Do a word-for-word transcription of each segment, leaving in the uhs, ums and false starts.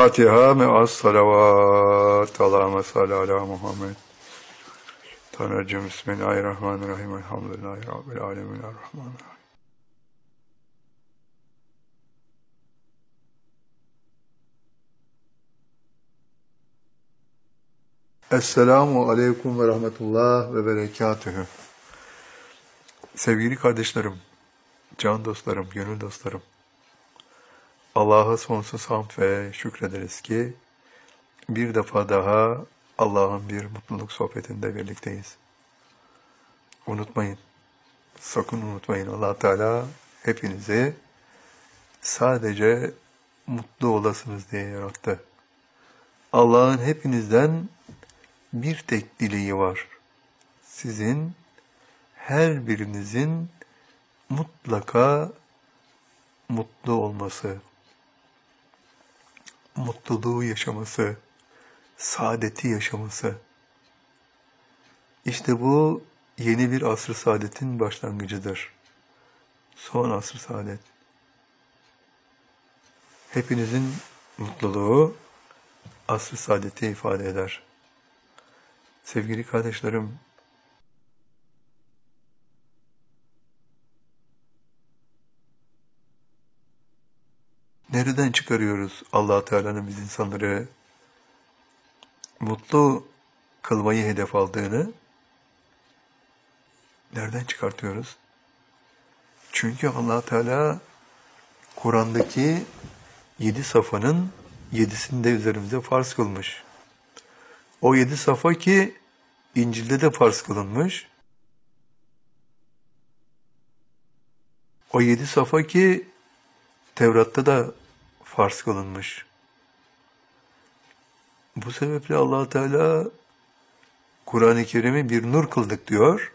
Fatiha me'as salavat. Allahümme salli ala Muhammed. Tanrıcığım Bismillahirrahmanirrahim. Elhamdülillahi Rabbil alemin. Errahmanirrahim. Esselamu aleyküm ve rahmetullah ve berekatühü. Sevgili kardeşlerim, can dostlarım, gönül dostlarım. Allah'a sonsuz hamd ve şükrederiz ki bir defa daha Allah'ın bir mutluluk sohbetinde birlikteyiz. Unutmayın, sakın unutmayın, Allah Teala hepinizi sadece mutlu olasınız diye yarattı. Allah'ın hepinizden bir tek dileği var. Sizin her birinizin mutlaka mutlu olması, mutluluğu yaşaması, saadeti yaşaması. İşte bu yeni bir asr-ı saadetin başlangıcıdır. Son asr-ı saadet. Hepinizin mutluluğu asr-ı saadeti ifade eder. Sevgili kardeşlerim, nereden çıkarıyoruz Allah Teala'nın biz insanları mutlu kılmayı hedef aldığını? Nereden çıkartıyoruz? Çünkü Allah Teala Kur'an'daki yedi safhanın yedisini de üzerimize farz kılmış. O yedi safa ki İncil'de de farz kılınmış. O yedi safa ki Tevrat'ta da farz kılınmış. Bu sebeple Allah Teala Kur'an-ı Kerim'i bir nur kıldık diyor.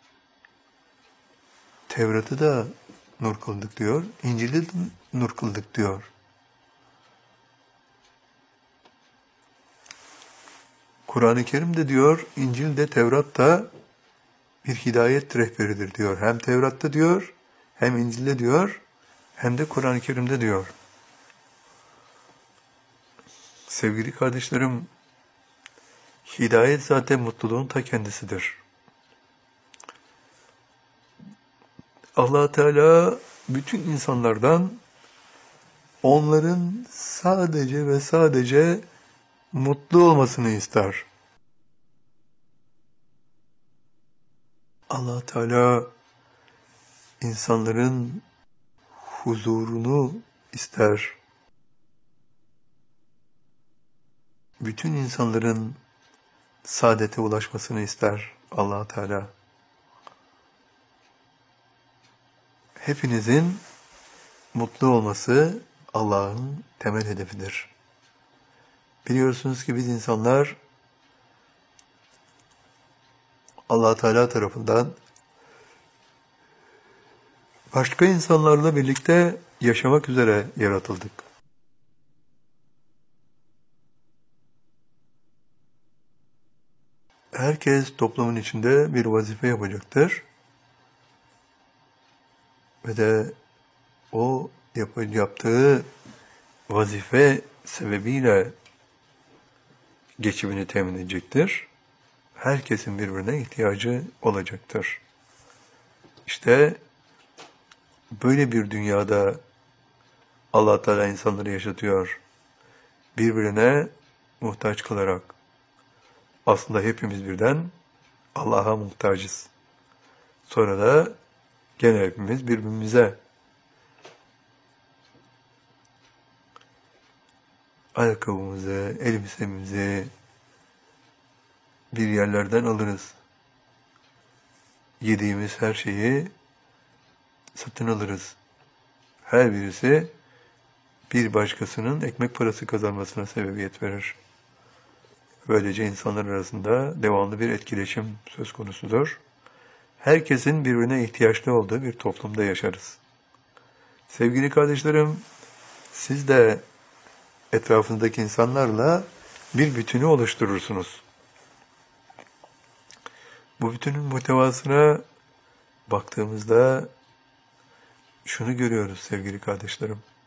Tevrat'ı da nur kıldık diyor. İncil'i de nur kıldık diyor. Kur'an-ı Kerim de diyor, İncil de Tevrat da bir hidayet rehberidir diyor. Hem Tevrat'ta diyor, hem İncil'de diyor, hem de Kur'an-ı Kerim'de diyor. Sevgili kardeşlerim, hidayet zaten mutluluğun ta kendisidir. Allah Teala bütün insanlardan onların sadece ve sadece mutlu olmasını ister. Allah Teala insanların huzurunu ister. Bütün insanların saadete ulaşmasını ister Allah Teala. Hepinizin mutlu olması Allah'ın temel hedefidir. Biliyorsunuz ki biz insanlar Allah Teala tarafından başka insanlarla birlikte yaşamak üzere yaratıldık. Herkes toplumun içinde bir vazife yapacaktır. Ve de o yap yaptığı vazife sebebiyle geçimini temin edecektir. Herkesin birbirine ihtiyacı olacaktır. İşte böyle bir dünyada Allah Teala insanları yaşatıyor. Birbirine muhtaç kılarak. Aslında hepimiz birden Allah'a muhtacız. Sonra da gene hepimiz birbirimize. Ayakkabımızı, elbisemizi bir yerlerden alırız. Yediğimiz her şeyi satın alırız. Her birisi bir başkasının ekmek parası kazanmasına sebebiyet verir. Böylece insanlar arasında devamlı bir etkileşim söz konusudur. Herkesin birbirine ihtiyaçlı olduğu bir toplumda yaşarız. Sevgili kardeşlerim, siz de etrafınızdaki insanlarla bir bütünü oluşturursunuz. Bu bütünün muhtevasına baktığımızda şunu görüyoruz sevgili kardeşlerim.